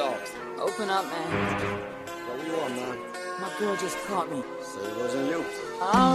dog. Open up, man. What do you want, man? My girl just caught me. So it wasn't you. Oh.